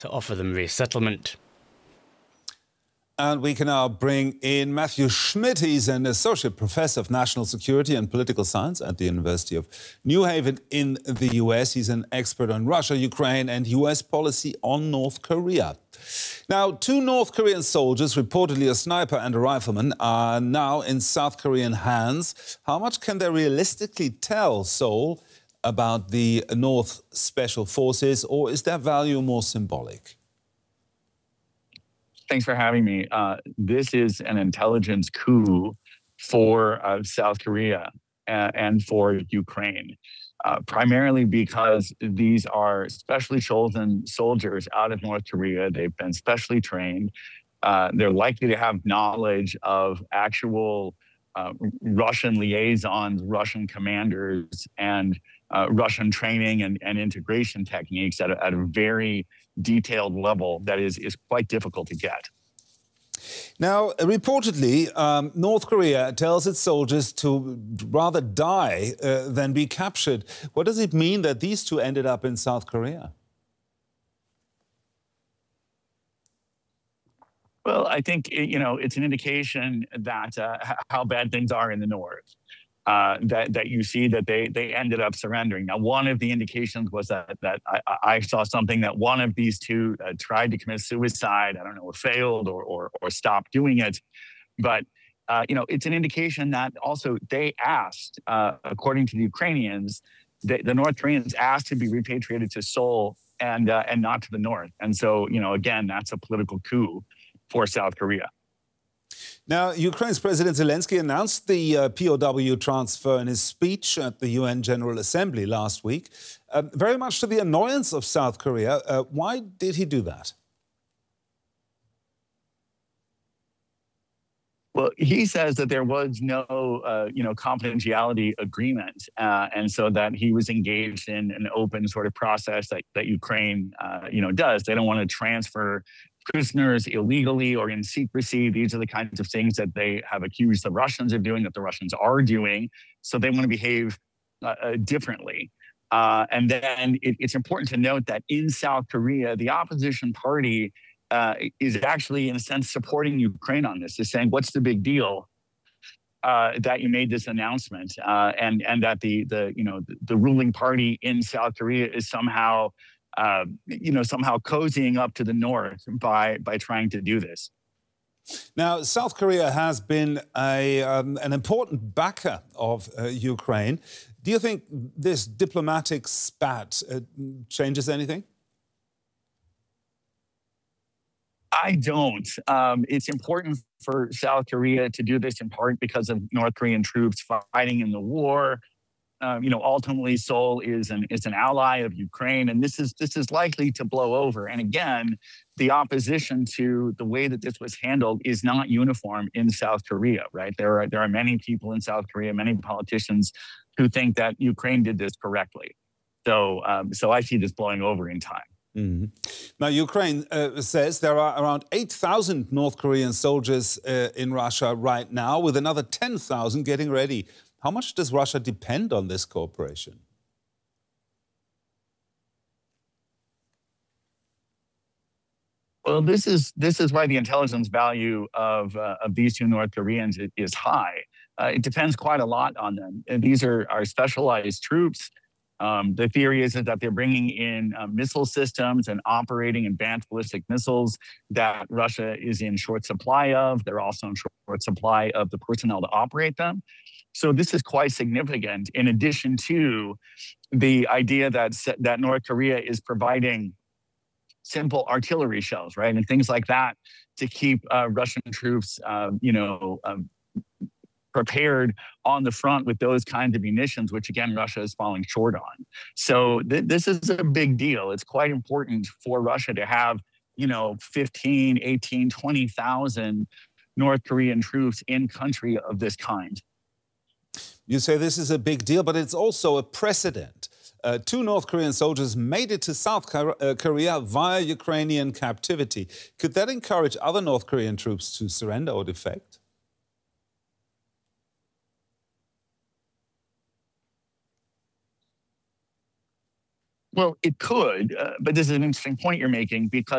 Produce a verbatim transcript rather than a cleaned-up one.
to offer them resettlement. And we can now bring in Matthew Schmidt. He's an associate professor of national security and political science at the University of New Haven in the U S. He's an expert on Russia, Ukraine and U S policy on North Korea. Now, two North Korean soldiers, reportedly a sniper and a rifleman, are now in South Korean hands. How much can they realistically tell Seoul about the North Special Forces, or is their value more symbolic? Thanks for having me. Uh, this is an intelligence coup for uh, South Korea and, and for Ukraine, uh, primarily because these are specially chosen soldiers out of North Korea. They've been specially trained. Uh, they're likely to have knowledge of actual uh, Russian liaisons, Russian commanders, and uh, Russian training and, and integration techniques at a, at a very detailed level that is, is quite difficult to get. Now, reportedly, um, North Korea tells its soldiers to rather die uh, than be captured. What does it mean that these two ended up in South Korea? Well, I think, you know, it's an indication that uh, how bad things are in the North. Uh, that that you see that they they ended up surrendering. Now, one of the indications was that that I, I saw something that one of these two uh, tried to commit suicide. I don't know, or failed or or, or stopped doing it. But uh, you know, it's an indication that also they asked, uh, according to the Ukrainians, the, the North Koreans asked to be repatriated to Seoul and uh, and not to the north. And so, you know, again, that's a political coup for South Korea. Now, Ukraine's President Zelensky announced the uh, P O W transfer in his speech at the U N General Assembly last week, uh, very much to the annoyance of South Korea. Uh, why did he do that? Well, he says that there was no, uh, you know, confidentiality agreement, uh, and so that he was engaged in an open sort of process that, that Ukraine, uh, you know, does. They don't want to transfer prisoners illegally or in secrecy. These are the kinds of things that they have accused the Russians of doing, that the Russians are doing. So they want to behave uh, uh, differently. Uh, and then it, it's important to note that in South Korea, the opposition party uh, is actually, in a sense, supporting Ukraine on this. They're saying, what's the big deal uh, that you made this announcement? Uh, and, and that the, the, you know, the, the ruling party in South Korea is somehow Uh, you know, somehow cozying up to the North by by trying to do this. Now, South Korea has been a, um, an important backer of uh, Ukraine. Do you think this diplomatic spat uh, changes anything? I don't. Um, it's important for South Korea to do this in part because of North Korean troops fighting in the war. Um, you know, ultimately, Seoul is an is an ally of Ukraine, and this is this is likely to blow over. And again, the opposition to the way that this was handled is not uniform in South Korea. Right? There are there are many people in South Korea, many politicians, who think that Ukraine did this correctly. So, um, so I see this blowing over in time. Mm-hmm. Now, Ukraine uh, says there are around eight thousand North Korean soldiers uh, in Russia right now, with another ten thousand getting ready. How much does Russia depend on this cooperation? Well, this is this is why the intelligence value of uh, of these two North Koreans is, is high. Uh, it depends quite a lot on them. And these are, are specialized troops. Um, the theory is, is that they're bringing in uh, missile systems and operating advanced ballistic missiles that Russia is in short supply of. They're also in short supply of the personnel to operate them. So this is quite significant, in addition to the idea that, that North Korea is providing simple artillery shells, right, and things like that to keep uh, Russian troops, uh, you know, um, prepared on the front with those kinds of munitions, which, again, Russia is falling short on. So th this is a big deal. It's quite important for Russia to have, you know, fifteen, eighteen, twenty thousand North Korean troops in country of this kind. You say this is a big deal, but it's also a precedent. Uh, two North Korean soldiers made it to South Korea via Ukrainian captivity. Could that encourage other North Korean troops to surrender or defect? Well, it could, uh, but this is an interesting point you're making, because